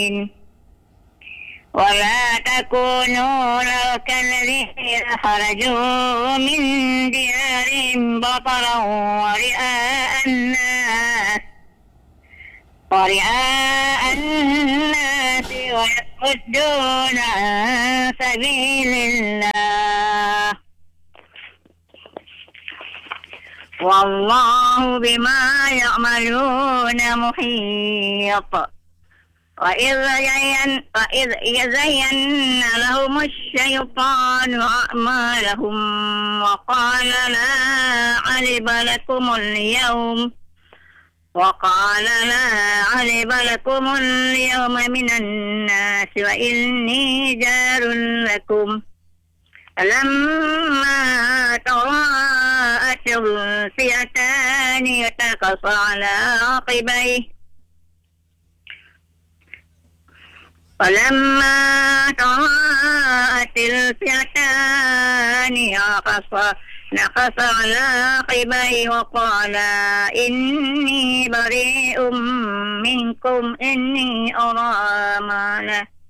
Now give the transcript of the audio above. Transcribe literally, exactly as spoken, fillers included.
ولا تكونوا كالذين خرجوا من ديارهم بطرا ورئاء الناس ورئاء الناس ويصدون عن سبيل الله والله بما يعملون محيط. وإذ زين وإذ زين لهم الشيطان أعمالهم وقال لا غالب لكم اليوم وقال لا غالب لكم اليوم من الناس وإني جار لكم فلما تراءت الفئتان نكص على عقبيه فلما تراءت الفئتان نكص على عقبيه وقال إني بريء منكم إني أرى ما لا